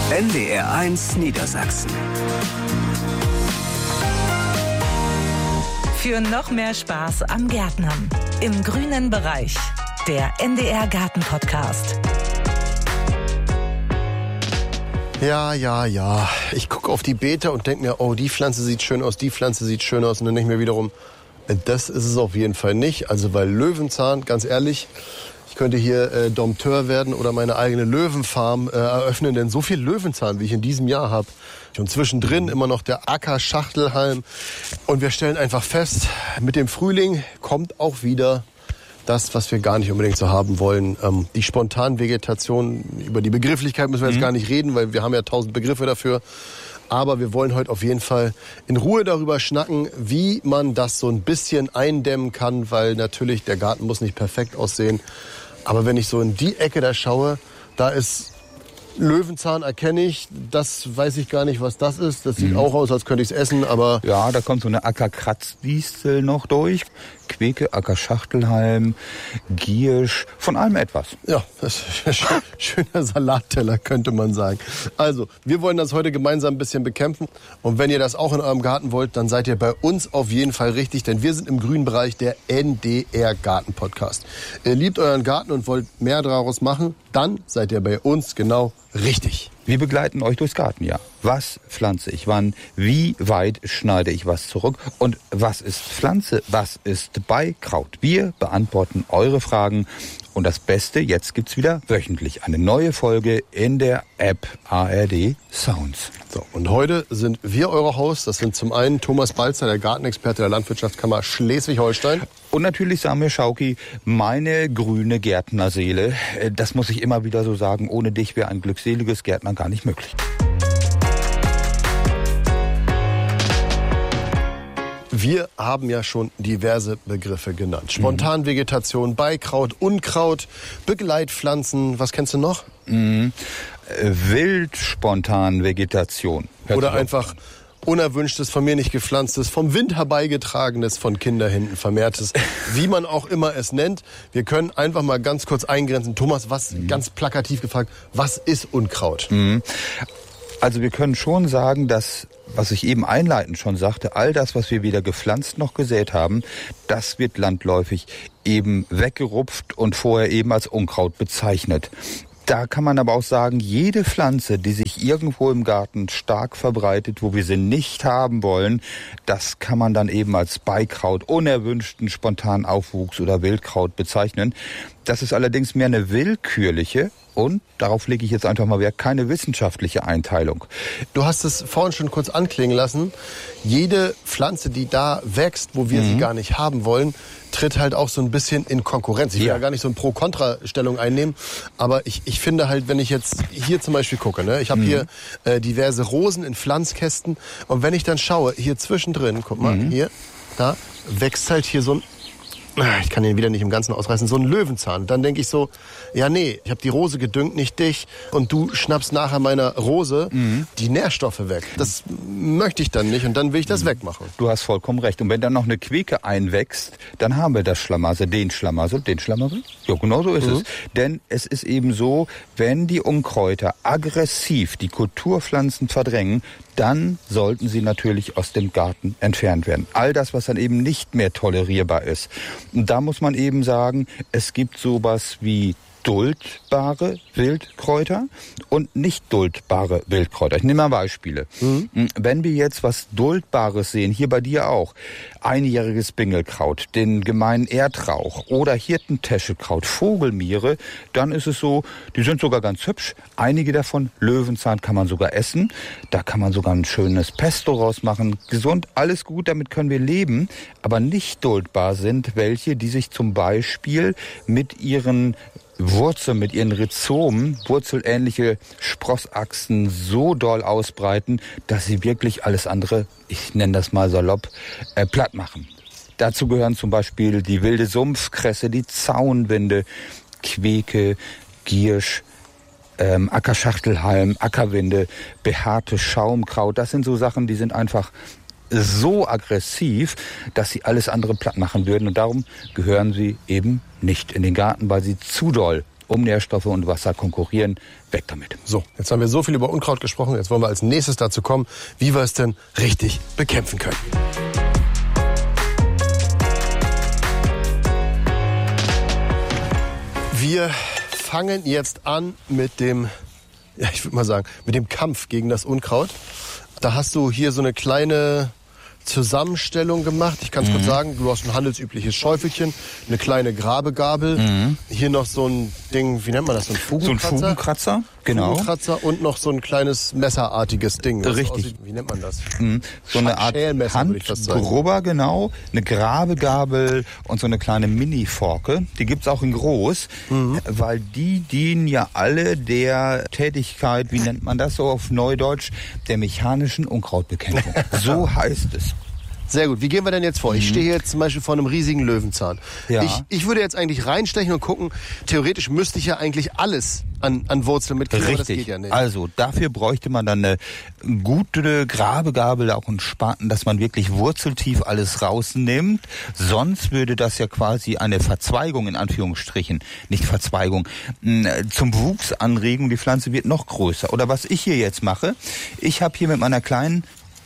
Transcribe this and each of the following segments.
NDR1 Niedersachsen. Für noch mehr Spaß am Gärtnern. Im grünen Bereich. Der NDR Garten Podcast. Ja. Ich gucke auf die Beete und denke mir, oh, die Pflanze sieht schön aus, die Pflanze sieht schön aus. Und dann denke ich mir wiederum, das ist es auf jeden Fall nicht. Also weil Löwenzahn, ganz ehrlich, ich könnte hier Dompteur werden oder meine eigene Löwenfarm eröffnen. Denn so viel Löwenzahn, wie ich in diesem Jahr habe. Und zwischendrin immer noch der Acker-Schachtelhalm. Und wir stellen einfach fest, mit dem Frühling kommt auch wieder das, was wir gar nicht unbedingt so haben wollen. Die Spontanvegetation, über die Begrifflichkeit müssen wir jetzt gar nicht reden, weil wir haben ja 1000 Begriffe dafür. Aber wir wollen heute auf jeden Fall in Ruhe darüber schnacken, wie man das so ein bisschen eindämmen kann, weil natürlich der Garten muss nicht perfekt aussehen. Aber wenn ich so in die Ecke da schaue, da ist Löwenzahn, erkenne ich, das weiß ich gar nicht, was das ist. Das sieht auch aus, als könnte ich es essen, aber... Ja, da kommt so eine Ackerkratzdistel noch durch. Queke, Ackerschachtelhalm, Giersch, von allem etwas. Ja, das ist ein schöner Salatteller, könnte man sagen. Also, wir wollen das heute gemeinsam ein bisschen bekämpfen. Und wenn ihr das auch in eurem Garten wollt, dann seid ihr bei uns auf jeden Fall richtig, denn wir sind im grünen Bereich der NDR Garten Podcast. Ihr liebt euren Garten und wollt mehr daraus machen, dann seid ihr bei uns genau richtig. Wir begleiten euch durchs Gartenjahr. Was pflanze ich wann? Wie weit schneide ich was zurück? Und was ist Pflanze? Was ist Beikraut? Wir beantworten eure Fragen. Und das Beste, jetzt gibt's wieder wöchentlich eine neue Folge in der App ARD Sounds. So, und heute sind wir eure Hosts. Das sind zum einen Thomas Balzer, der Gartenexperte der Landwirtschaftskammer Schleswig-Holstein. Und natürlich Samir Schauki, meine grüne Gärtnerseele. Das muss ich immer wieder so sagen. Ohne dich wäre ein glückseliges Gärtnern gar nicht möglich. Wir haben ja schon diverse Begriffe genannt. Spontanvegetation, Beikraut, Unkraut, Begleitpflanzen. Was kennst du noch? Wildspontanvegetation. Oder einfach unerwünschtes, von mir nicht gepflanztes, vom Wind herbeigetragenes, von Kinderhänden vermehrtes, wie man auch immer es nennt. Wir können einfach mal ganz kurz eingrenzen. Thomas, ganz plakativ gefragt, was ist Unkraut? Also wir können schon sagen, dass, was ich eben einleitend schon sagte, all das, was wir weder gepflanzt noch gesät haben, das wird landläufig eben weggerupft und vorher eben als Unkraut bezeichnet. Da kann man aber auch sagen, jede Pflanze, die sich irgendwo im Garten stark verbreitet, wo wir sie nicht haben wollen, das kann man dann eben als Beikraut, unerwünschten spontanen Aufwuchs oder Wildkraut bezeichnen. Das ist allerdings mehr eine willkürliche und, darauf lege ich jetzt einfach mal Wert, keine wissenschaftliche Einteilung. Du hast es vorhin schon kurz anklingen lassen. Jede Pflanze, die da wächst, wo wir sie gar nicht haben wollen, tritt halt auch so ein bisschen in Konkurrenz. Ich will ja gar nicht so eine Pro-Kontra-Stellung einnehmen, aber ich finde halt, wenn ich jetzt hier zum Beispiel gucke, ne, ich habe hier diverse Rosen in Pflanzkästen und wenn ich dann schaue, hier zwischendrin, guck mal, hier, da wächst halt hier so ein, ich kann den wieder nicht im Ganzen ausreißen, so ein Löwenzahn. Dann denke ich so, ja nee, ich habe die Rose gedüngt, nicht dich. Und du schnappst nachher meiner Rose die Nährstoffe weg. Das möchte ich dann nicht und dann will ich das wegmachen. Du hast vollkommen recht. Und wenn dann noch eine Queke einwächst, dann haben wir das Schlamassel, den Schlamassel. Ja, genau so ist es. Denn es ist eben so, wenn die Unkräuter aggressiv die Kulturpflanzen verdrängen, dann sollten sie natürlich aus dem Garten entfernt werden. All das, was dann eben nicht mehr tolerierbar ist. Und da muss man eben sagen, es gibt sowas wie duldbare Wildkräuter und nicht duldbare Wildkräuter. Ich nehme mal Beispiele. Wenn wir jetzt was Duldbares sehen, hier bei dir auch, einjähriges Bingelkraut, den gemeinen Erdrauch oder Hirtentäschekraut, Vogelmiere, dann ist es so, die sind sogar ganz hübsch. Einige davon, Löwenzahn, kann man sogar essen. Da kann man sogar ein schönes Pesto rausmachen. Gesund, alles gut, damit können wir leben. Aber nicht duldbar sind welche, die sich zum Beispiel mit ihren Wurzeln, mit ihren Rhizomen, wurzelähnliche Sprossachsen so doll ausbreiten, dass sie wirklich alles andere, ich nenne das mal salopp, platt machen. Dazu gehören zum Beispiel die wilde Sumpfkresse, die Zaunwinde, Queke, Giersch, Ackerschachtelhalm, Ackerwinde, behaarte Schaumkraut. Das sind so Sachen, die sind einfach so aggressiv, dass sie alles andere platt machen würden. Und darum gehören sie eben nicht in den Garten, weil sie zu doll um Nährstoffe und Wasser konkurrieren. Weg damit. So, jetzt haben wir so viel über Unkraut gesprochen. Jetzt wollen wir als nächstes dazu kommen, wie wir es denn richtig bekämpfen können. Wir fangen jetzt an mit dem, ja, ich würde mal sagen, mit dem Kampf gegen das Unkraut. Da hast du hier so eine kleine Zusammenstellung gemacht. Ich kann es kurz sagen, du hast ein handelsübliches Schäufelchen, eine kleine Grabegabel, hier noch so ein Ding, wie nennt man das, so ein Fugenkratzer? So ein Fugenkratzer, genau. Fugenkratzer und noch so ein kleines messerartiges Ding. Richtig. Aussieht, wie nennt man das? So eine Art Handgrubber, genau, eine Grabegabel und so eine kleine Mini-Forke. Die gibt's auch in groß, weil die dienen ja alle der Tätigkeit, wie nennt man das so auf Neudeutsch, der mechanischen Unkrautbekämpfung. So heißt es. Sehr gut. Wie gehen wir denn jetzt vor? Ich stehe hier jetzt zum Beispiel vor einem riesigen Löwenzahn. Ja. Ich würde jetzt eigentlich reinstechen und gucken, theoretisch müsste ich ja eigentlich alles an Wurzeln mitkriegen, aber das geht ja nicht. Also dafür bräuchte man dann eine gute Grabegabel, auch einen Spaten, dass man wirklich wurzeltief alles rausnimmt. Sonst würde das ja quasi eine Verzweigung in Anführungsstrichen, nicht Verzweigung, zum Wuchs anregen. Die Pflanze wird noch größer. Oder was ich hier jetzt mache, ich habe hier mit meiner kleinen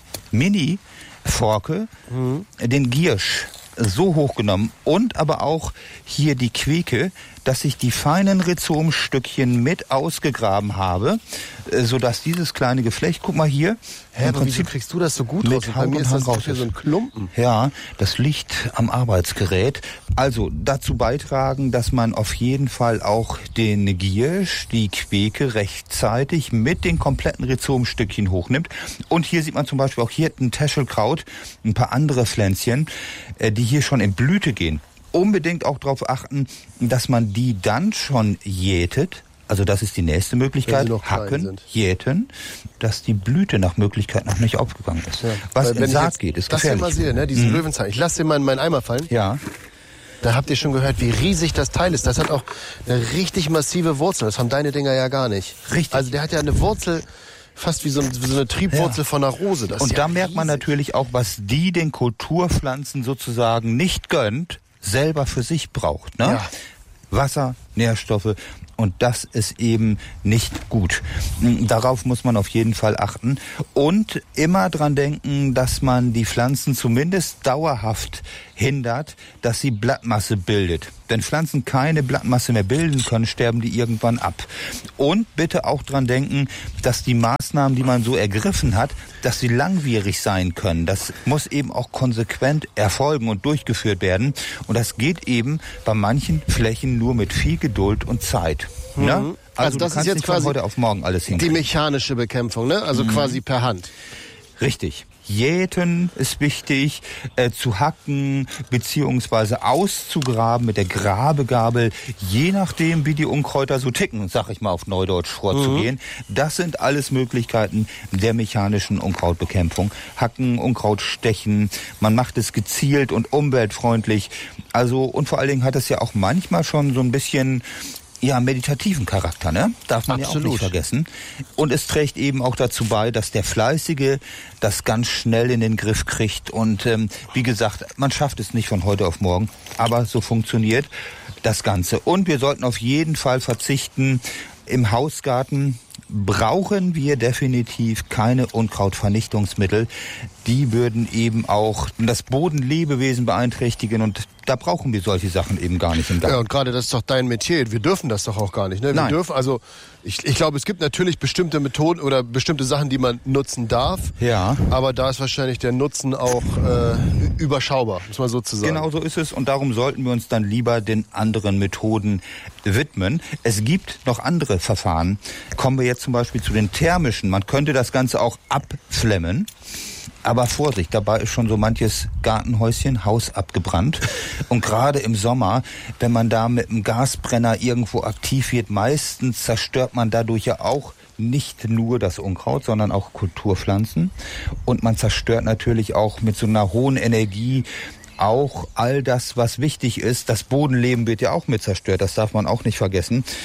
Mini-Forke den Giersch so hochgenommen und aber auch hier die Queke, dass ich die feinen Rhizomstückchen mit ausgegraben habe, sodass dieses kleine Geflecht, guck mal hier, im Prinzip kriegst du das so gut raus? Bei mir ist das hier so ein Klumpen. Ja, das liegt am Arbeitsgerät. Also dazu beitragen, dass man auf jeden Fall auch den Giersch, die Queke rechtzeitig mit den kompletten Rhizomstückchen hochnimmt. Und hier sieht man zum Beispiel auch hier ein Täschelkraut, ein paar andere Pflänzchen, die hier schon in Blüte gehen. Unbedingt auch darauf achten, dass man die dann schon jätet. Also das ist die nächste Möglichkeit. Hacken, jäten, dass die Blüte nach Möglichkeit noch nicht aufgegangen ist. Ja. Was in Saat geht, ist gefährlich. Das hier mal sehe, ne, diesen Löwenzahn. Ich lasse den mal in meinen Eimer fallen. Ja. Da habt ihr schon gehört, wie riesig das Teil ist. Das hat auch eine richtig massive Wurzel. Das haben deine Dinger ja gar nicht. Richtig. Also der hat ja eine Wurzel, fast wie so eine Triebwurzel von einer Rose. Das und ist da ja merkt man natürlich auch, was die den Kulturpflanzen sozusagen nicht gönnt, selber für sich braucht. Ne? Ja. Wasser, Nährstoffe, und das ist eben nicht gut. Darauf muss man auf jeden Fall achten und immer dran denken, dass man die Pflanzen zumindest dauerhaft hindert, dass sie Blattmasse bildet. Wenn Pflanzen keine Blattmasse mehr bilden können, sterben die irgendwann ab. Und bitte auch dran denken, dass die Maßnahmen, die man so ergriffen hat, dass sie langwierig sein können. Das muss eben auch konsequent erfolgen und durchgeführt werden. Und das geht eben bei manchen Flächen nur mit viel Geduld und Zeit. Ja? Also das ist jetzt nicht quasi von heute auf morgen alles hinkriegen. die mechanische Bekämpfung, ne? Also quasi per Hand. Richtig. Jäten ist wichtig, zu hacken beziehungsweise auszugraben mit der Grabegabel, je nachdem wie die Unkräuter so ticken, sag ich mal auf Neudeutsch vorzugehen. Das sind alles Möglichkeiten der mechanischen Unkrautbekämpfung. Hacken, Unkraut stechen, man macht es gezielt und umweltfreundlich. Also und vor allen Dingen hat es ja auch manchmal schon so ein bisschen meditativen Charakter, ne? Darf man ja auch nicht vergessen. Und es trägt eben auch dazu bei, dass der Fleißige das ganz schnell in den Griff kriegt. Und wie gesagt, man schafft es nicht von heute auf morgen, aber so funktioniert das Ganze. Und wir sollten auf jeden Fall verzichten. Im Hausgarten brauchen wir definitiv keine Unkrautvernichtungsmittel. Die würden eben auch das Bodenlebewesen beeinträchtigen und da brauchen wir solche Sachen eben gar nicht im Garten. Ja, und gerade das ist doch dein Metier. Wir dürfen das doch auch gar nicht. Ne? Wir Nein. dürfen, also ich glaube, es gibt natürlich bestimmte Methoden oder bestimmte Sachen, die man nutzen darf. Ja. Aber da ist wahrscheinlich der Nutzen auch überschaubar, muss man so zu sagen. Genau so ist es und darum sollten wir uns dann lieber den anderen Methoden widmen. Es gibt noch andere Verfahren. Kommen wir jetzt zum Beispiel zu den thermischen. Man könnte das Ganze auch abflemmen. Aber Vorsicht, dabei ist schon so manches Gartenhäuschen, Haus abgebrannt. Und gerade im Sommer, wenn man da mit einem Gasbrenner irgendwo aktiv wird, meistens zerstört man dadurch ja auch nicht nur das Unkraut, sondern auch Kulturpflanzen. Und man zerstört natürlich auch mit so einer hohen Energie auch all das, was wichtig ist. Das Bodenleben wird ja auch mit zerstört, das darf man auch nicht vergessen.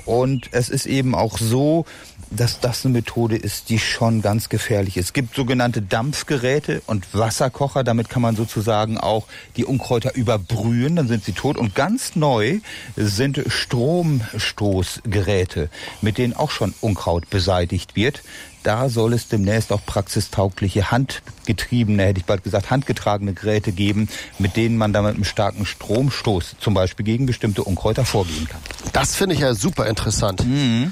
Und es ist eben auch so, dass das eine Methode ist, die schon ganz gefährlich ist. Es gibt sogenannte Dampfgeräte und Wasserkocher. Damit kann man sozusagen auch die Unkräuter überbrühen, dann sind sie tot. Und ganz neu sind Stromstoßgeräte, mit denen auch schon Unkraut beseitigt wird. Da soll es demnächst auch praxistaugliche, handgetragene Geräte geben, mit denen man dann mit einem starken Stromstoß zum Beispiel gegen bestimmte Unkräuter vorgehen kann. Das finde ich ja super interessant.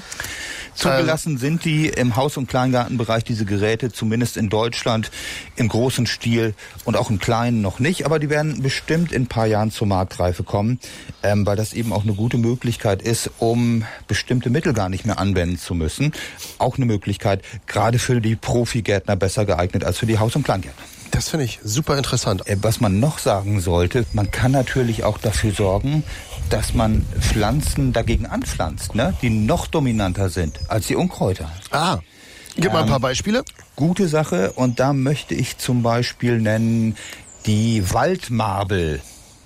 Zugelassen sind die im Haus- und Kleingartenbereich, diese Geräte, zumindest in Deutschland, im großen Stil und auch im kleinen noch nicht. Aber die werden bestimmt in ein paar Jahren zur Marktreife kommen, weil das eben auch eine gute Möglichkeit ist, um bestimmte Mittel gar nicht mehr anwenden zu müssen. Auch eine Möglichkeit, gerade für die Profigärtner besser geeignet als für die Haus- und Kleingärtner. Das finde ich super interessant. Was man noch sagen sollte, man kann natürlich auch dafür sorgen, dass man Pflanzen dagegen anpflanzt, ne, die noch dominanter sind als die Unkräuter. Gib mal ein paar Beispiele. Gute Sache, und da möchte ich zum Beispiel nennen die Waldmarbel.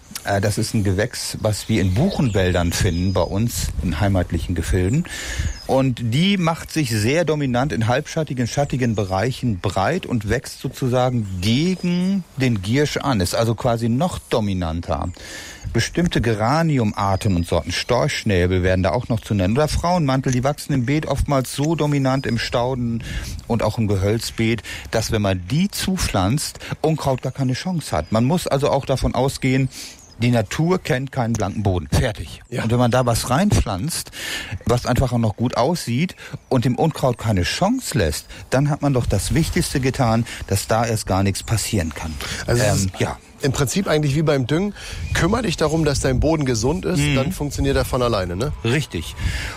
Das ist ein Gewächs, was wir in Buchenwäldern finden, bei uns in heimatlichen Gefilden. Und die macht sich sehr dominant in halbschattigen, schattigen Bereichen breit und wächst sozusagen gegen den Giersch an. Ist also quasi noch dominanter. Bestimmte Geraniumarten und Sorten, Storchschnäbel werden da auch noch zu nennen. Oder Frauenmantel, die wachsen im Beet oftmals so dominant im Stauden und auch im Gehölzbeet, dass wenn man die zupflanzt, Unkraut gar keine Chance hat. Man muss also auch davon ausgehen, die Natur kennt keinen blanken Boden. Fertig. Ja. Und wenn man da was reinpflanzt, was einfach auch noch gut aussieht und dem Unkraut keine Chance lässt, dann hat man doch das Wichtigste getan, dass da erst gar nichts passieren kann. Also im Prinzip eigentlich wie beim Düngen. Kümmere dich darum, dass dein Boden gesund ist, dann funktioniert er von alleine, ne? Richtig.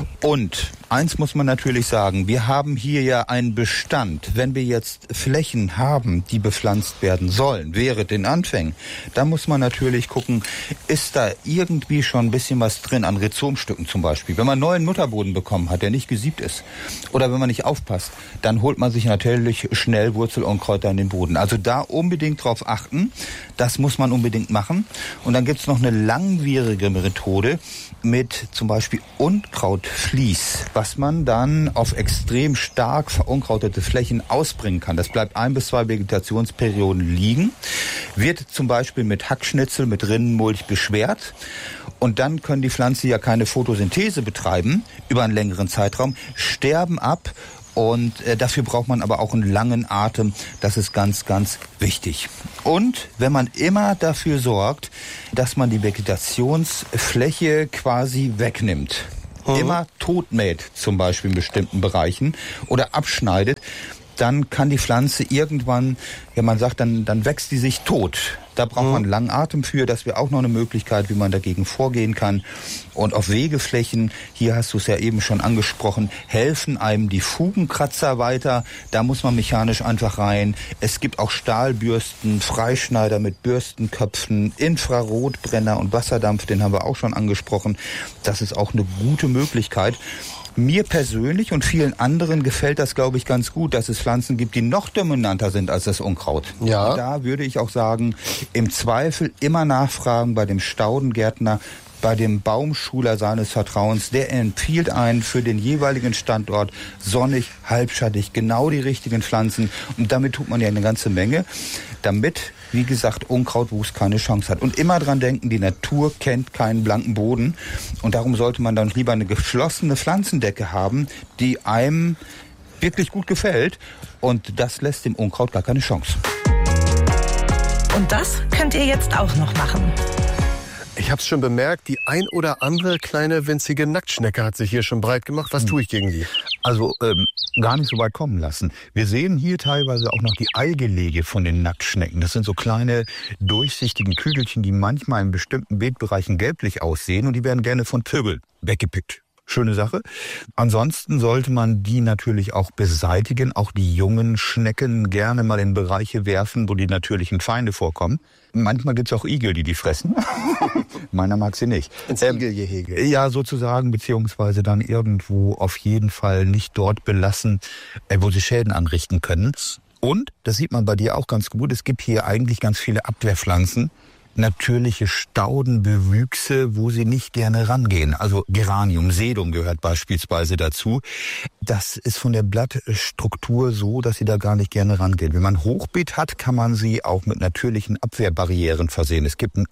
Und eins muss man natürlich sagen, wir haben hier ja einen Bestand. Wenn wir jetzt Flächen haben, die bepflanzt werden sollen, während den Anfängen, da muss man natürlich gucken, ist da irgendwie schon ein bisschen was drin an Rhizomstücken zum Beispiel. Wenn man neuen Mutterboden bekommen hat, der nicht gesiebt ist, oder wenn man nicht aufpasst, dann holt man sich natürlich schnell Wurzelunkräuter in den Boden. Also da unbedingt drauf achten. Das muss man unbedingt machen. Und dann gibt's noch eine langwierige Methode mit zum Beispiel Unkrautvlies, was man dann auf extrem stark verunkrautete Flächen ausbringen kann. Das bleibt 1 bis 2 Vegetationsperioden liegen, wird zum Beispiel mit Hackschnitzel, mit Rinnenmulch beschwert. Und dann können die Pflanzen ja keine Photosynthese betreiben über einen längeren Zeitraum, sterben ab. Und dafür braucht man aber auch einen langen Atem. Das ist ganz, ganz wichtig. Und wenn man immer dafür sorgt, dass man die Vegetationsfläche quasi wegnimmt, immer totmäht zum Beispiel in bestimmten Bereichen oder abschneidet, dann kann die Pflanze irgendwann, ja man sagt, dann wächst die sich tot. Da braucht man einen langen Atem für. Das wäre auch noch eine Möglichkeit, wie man dagegen vorgehen kann. Und auf Wegeflächen, hier hast du es ja eben schon angesprochen, helfen einem die Fugenkratzer weiter. Da muss man mechanisch einfach rein. Es gibt auch Stahlbürsten, Freischneider mit Bürstenköpfen, Infrarotbrenner und Wasserdampf, den haben wir auch schon angesprochen. Das ist auch eine gute Möglichkeit. Mir persönlich und vielen anderen gefällt das, glaube ich, ganz gut, dass es Pflanzen gibt, die noch dominanter sind als das Unkraut. Ja. Da würde ich auch sagen, im Zweifel immer nachfragen bei dem Staudengärtner, bei dem Baumschuler seines Vertrauens. Der empfiehlt einen für den jeweiligen Standort sonnig, halbschattig, genau die richtigen Pflanzen. Und damit tut man ja eine ganze Menge, damit, wie gesagt, Unkrautwuchs keine Chance hat. Und immer dran denken, die Natur kennt keinen blanken Boden. Und darum sollte man dann lieber eine geschlossene Pflanzendecke haben, die einem wirklich gut gefällt. Und das lässt dem Unkraut gar keine Chance. Und das könnt ihr jetzt auch noch machen. Ich habe es schon bemerkt, die ein oder andere kleine winzige Nacktschnecke hat sich hier schon breit gemacht. Was tue ich gegen die? Also gar nicht so weit kommen lassen. Wir sehen hier teilweise auch noch die Eigelege von den Nacktschnecken. Das sind so kleine durchsichtige Kügelchen, die manchmal in bestimmten Beetbereichen gelblich aussehen und die werden gerne von Vögeln weggepickt. Schöne Sache. Ansonsten sollte man die natürlich auch beseitigen, auch die jungen Schnecken gerne mal in Bereiche werfen, wo die natürlichen Feinde vorkommen. Manchmal gibt's auch Igel, die fress. Meiner mag sie nicht. Ins Igelgehege. Ja, sozusagen, beziehungsweise dann irgendwo auf jeden Fall nicht dort belassen, wo sie Schäden anrichten können. Und, das sieht man bei dir auch ganz gut, es gibt hier eigentlich ganz viele Abwehrpflanzen, natürliche Staudenbewüchse, wo sie nicht gerne rangehen. Also Geranium, Sedum gehört beispielsweise dazu. Das ist von der Blattstruktur so, dass sie da gar nicht gerne rangehen. Wenn man Hochbeet hat, kann man sie auch mit natürlichen Abwehrbarrieren versehen. Es gibt einen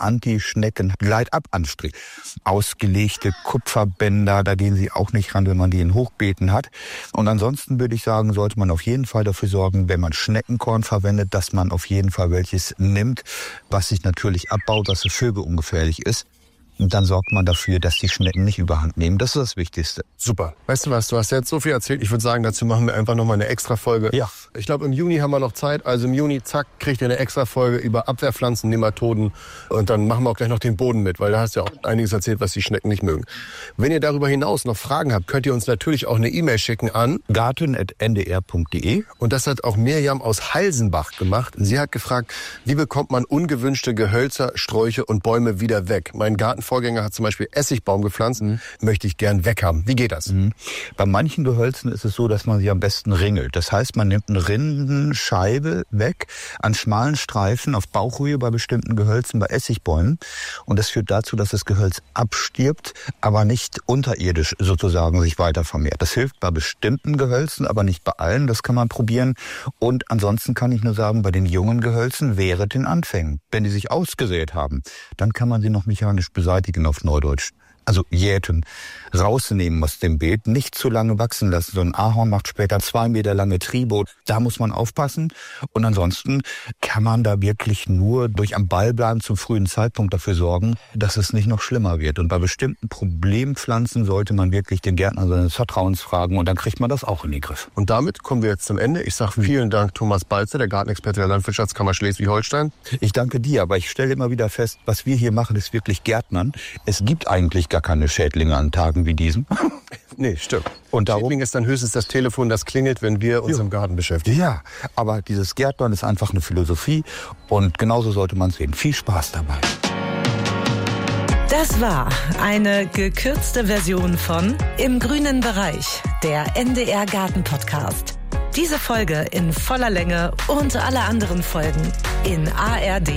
Anti-Schnecken-Gleitab-Anstrich. Ausgelegte Kupferbänder, da gehen sie auch nicht ran, wenn man die in Hochbeeten hat. Und ansonsten würde ich sagen, sollte man auf jeden Fall dafür sorgen, wenn man Schneckenkorn verwendet, dass man auf jeden Fall welches nimmt, was sich natürlich abbaut, was für Vögel ungefährlich ist. Und dann sorgt man dafür, dass die Schnecken nicht überhand nehmen. Das ist das Wichtigste. Super. Weißt du was, du hast jetzt so viel erzählt. Ich würde sagen, dazu machen wir einfach nochmal eine extra Folge. Ja. Ich glaube, im Juni haben wir noch Zeit. Also im Juni, zack, kriegt ihr eine extra Folge über Abwehrpflanzen, Nematoden. Und dann machen wir auch gleich noch den Boden mit, weil da hast du ja auch einiges erzählt, was die Schnecken nicht mögen. Wenn ihr darüber hinaus noch Fragen habt, könnt ihr uns natürlich auch eine E-Mail schicken an garten@ndr.de. Und das hat auch Mirjam aus Halsenbach gemacht. Sie hat gefragt, wie bekommt man ungewünschte Gehölzer, Sträuche und Bäume wieder weg? Mein Gartenvorgänger hat zum Beispiel Essigbaum gepflanzt, möchte ich gern weghaben. Wie geht das? Bei manchen Gehölzen ist es so, dass man sie am besten ringelt. Das heißt, man nimmt eine Rindenscheibe weg an schmalen Streifen auf Bauchhöhe bei bestimmten Gehölzen, bei Essigbäumen. Und das führt dazu, dass das Gehölz abstirbt, aber nicht unterirdisch sozusagen sich weiter vermehrt. Das hilft bei bestimmten Gehölzen, aber nicht bei allen. Das kann man probieren. Und ansonsten kann ich nur sagen, bei den jungen Gehölzen wehret den Anfängen. Wenn die sich ausgesät haben, dann kann man sie noch mechanisch beseitigen auf Neudeutsch. Also jäten, rausnehmen aus dem Beet, nicht zu lange wachsen lassen. So ein Ahorn macht später 2 Meter lange Triebe. Da muss man aufpassen. Und ansonsten kann man da wirklich nur durch am Ball bleiben zum frühen Zeitpunkt dafür sorgen, dass es nicht noch schlimmer wird. Und bei bestimmten Problempflanzen sollte man wirklich den Gärtner seines Vertrauens fragen und dann kriegt man das auch in den Griff. Und damit kommen wir jetzt zum Ende. Ich sage vielen Dank, Thomas Balzer, der Gartenexperte der Landwirtschaftskammer Schleswig-Holstein. Ich danke dir, aber ich stelle immer wieder fest, was wir hier machen, ist wirklich Gärtnern. Es gibt eigentlich gar keine Schädlinge an Tagen wie diesem. Nee, stimmt. Und darum, Schädling ist dann höchstens das Telefon, das klingelt, wenn wir uns im Garten beschäftigen. Ja, aber dieses Gärtnern ist einfach eine Philosophie und genauso sollte man sehen. Viel Spaß dabei. Das war eine gekürzte Version von Im grünen Bereich, der NDR Garten Podcast. Diese Folge in voller Länge und alle anderen Folgen in ARD